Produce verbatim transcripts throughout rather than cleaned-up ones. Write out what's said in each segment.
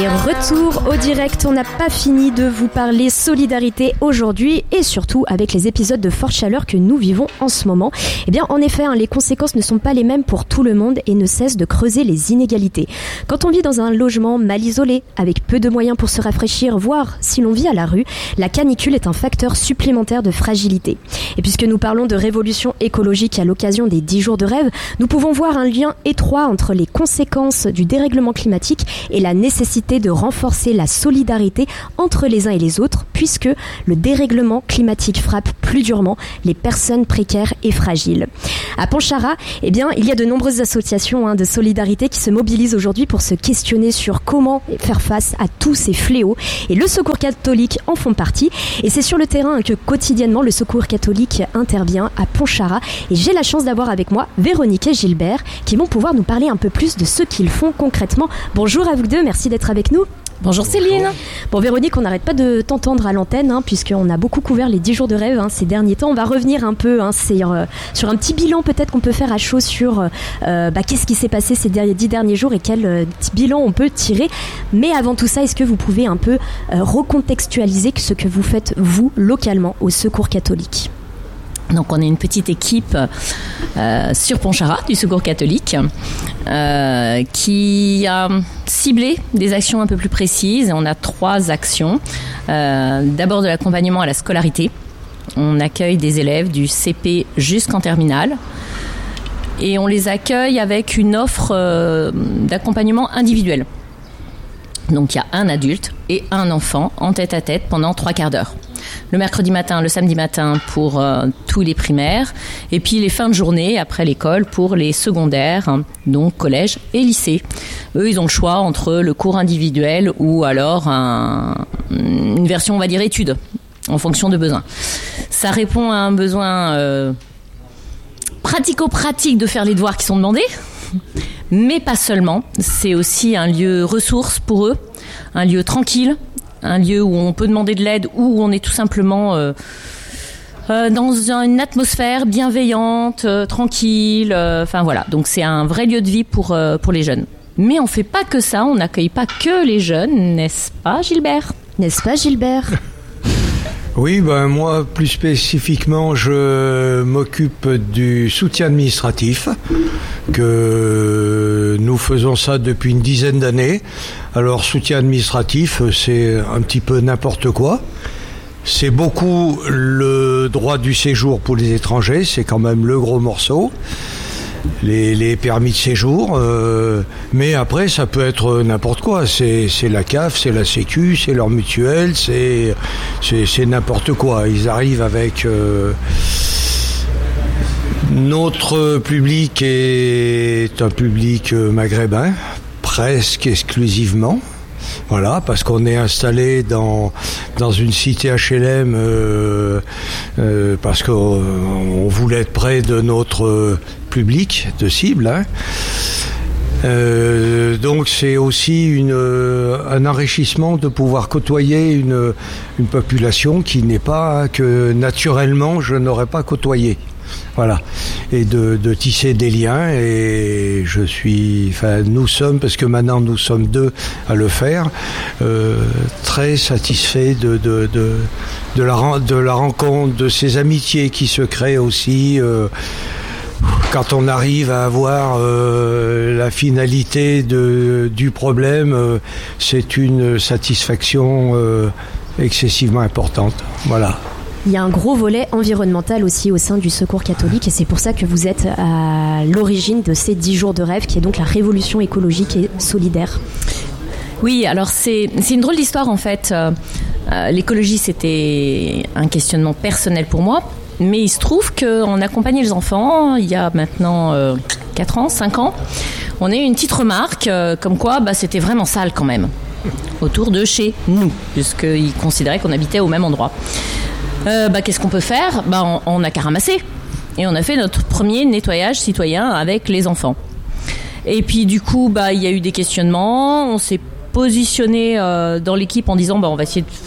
retour au direct, on n'a pas fini de vous parler solidarité aujourd'hui et surtout avec les épisodes de forte chaleur que nous vivons en ce moment. Eh bien en effet, hein, les conséquences ne sont pas les mêmes pour tout le monde et ne cessent de creuser les inégalités. Quand on vit dans un logement mal isolé, avec peu de moyens pour se rafraîchir, voire si l'on vit à la rue, la canicule est un facteur supplémentaire de fragilité. Et puisque nous parlons de révolution écologique à l'occasion des dix jours de rêve, nous pouvons voir un lien étroit entre les conséquences du dérèglement climatique et la nécessité de renforcer la solidarité entre les uns et les autres, puisque le dérèglement climatique frappe plus durement les personnes précaires et fragiles. À Pontcharra, eh bien, il y a de nombreuses associations hein, de solidarité qui se mobilisent aujourd'hui pour se questionner sur comment faire face à tous ces fléaux. Et le Secours catholique en font partie. Et c'est sur le terrain que quotidiennement le Secours catholique intervient à Pontcharra. Et j'ai la chance d'avoir avec moi Véronique et Gilbert qui vont pouvoir nous parler un peu plus de ce qu'ils font concrètement. Bonjour à vous deux, merci d'être avec nous. Bonjour Céline. Bon Véronique, on n'arrête pas de t'entendre à l'antenne hein, puisqu'on a beaucoup couvert les dix jours de rêve hein, ces derniers temps. On va revenir un peu hein, sur, euh, sur un petit bilan peut-être qu'on peut faire à chaud sur euh, bah, qu'est-ce qui s'est passé ces dix derniers jours et quel euh, petit bilan on peut tirer. Mais avant tout ça, est-ce que vous pouvez un peu euh, recontextualiser ce que vous faites vous localement au Secours catholique ? Donc on est une petite équipe euh, sur Pontcharra du Secours catholique euh, qui a ciblé des actions un peu plus précises. On a trois actions. Euh, d'abord de l'accompagnement à la scolarité. On accueille des élèves du C P jusqu'en terminale et on les accueille avec une offre euh, d'accompagnement individuel. Donc il y a un adulte et un enfant en tête-à-tête pendant trois quarts d'heure. Le mercredi matin, le samedi matin pour euh, tous les primaires et puis les fins de journée après l'école pour les secondaires, hein, donc collège et lycée. Eux, ils ont le choix entre le cours individuel ou alors un, une version, on va dire, études en fonction de besoins. Ça répond à un besoin euh, pratico-pratique de faire les devoirs qui sont demandés. Mais pas seulement, c'est aussi un lieu ressource pour eux, un lieu tranquille, un lieu où on peut demander de l'aide ou où on est tout simplement euh, euh, dans une atmosphère bienveillante, euh, tranquille, enfin euh, voilà. Donc c'est un vrai lieu de vie pour, euh, pour les jeunes. Mais on ne fait pas que ça, on n'accueille pas que les jeunes, n'est-ce pas Gilbert ? N'est-ce pas Gilbert ? Oui, ben moi, plus spécifiquement, je m'occupe du soutien administratif, que nous faisons ça depuis une dizaine d'années. Alors, soutien administratif, c'est un petit peu n'importe quoi. C'est beaucoup le droit du séjour pour les étrangers, c'est quand même le gros morceau. Les, les permis de séjour, euh, mais après ça peut être n'importe quoi. C'est, c'est la C A F, c'est la Sécu, c'est leur mutuelle, c'est, c'est, c'est n'importe quoi. Ils arrivent avec euh, notre public est un public maghrébin, presque exclusivement. Voilà, parce qu'on est installé dans dans une cité H L M euh, euh, parce qu'on on voulait être près de notre public de cible. Hein. Euh, donc c'est aussi une, un enrichissement de pouvoir côtoyer une, une population qui n'est pas, que naturellement je n'aurais pas côtoyé. Voilà, et de, de tisser des liens, et je suis, enfin nous sommes, parce que maintenant nous sommes deux à le faire, euh, très satisfaits de, de, de, de, la, de la rencontre, de ces amitiés qui se créent aussi. Euh, Quand on arrive à avoir euh, la finalité de, du problème, euh, c'est une satisfaction euh, excessivement importante. Voilà. Il y a un gros volet environnemental aussi au sein du Secours catholique et c'est pour ça que vous êtes à l'origine de ces dix jours de rêve qui est donc la révolution écologique et solidaire. Oui, alors c'est, c'est une drôle d'histoire en fait. Euh, l'écologie, c'était un questionnement personnel pour moi. Mais il se trouve qu'on accompagnait les enfants il y a maintenant euh, quatre ans, cinq ans. On a eu une petite remarque euh, comme quoi bah, c'était vraiment sale quand même, autour de chez nous, puisqu'ils considéraient qu'on habitait au même endroit. Euh, bah, qu'est-ce qu'on peut faire ? bah, on, on a qu'à ramasser. Et on a fait notre premier nettoyage citoyen avec les enfants. Et puis du coup, bah, il y a eu des questionnements. On s'est positionné euh, dans l'équipe en disant bah, on va essayer de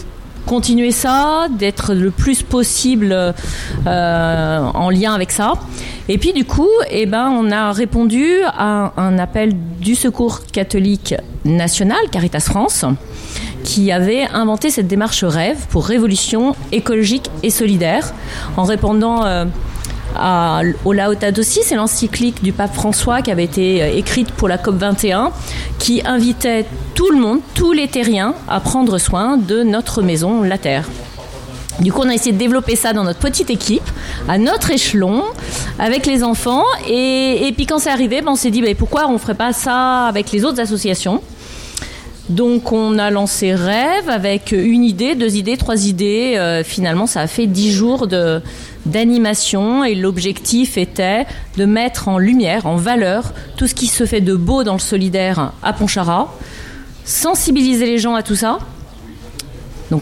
continuer ça, d'être le plus possible euh, en lien avec ça. Et puis du coup, eh ben, on a répondu à un appel du Secours catholique national, Caritas France, qui avait inventé cette démarche rêve pour révolution écologique et solidaire, en répondant euh, à, au Laudato Si, c'est l'encyclique du pape François qui avait été écrite pour la COP vingt et un, qui invitait tout le monde, tous les terriens, à prendre soin de notre maison, la Terre. Du coup, on a essayé de développer ça dans notre petite équipe, à notre échelon, avec les enfants. Et, et puis quand c'est arrivé, ben, on s'est dit ben, pourquoi on ne ferait pas ça avec les autres associations ? Donc on a lancé Rêve avec une idée, deux idées, trois idées. Euh, finalement, ça a fait dix jours de, d'animation et l'objectif était de mettre en lumière, en valeur, tout ce qui se fait de beau dans le solidaire à Pontcharrat, sensibiliser les gens à tout ça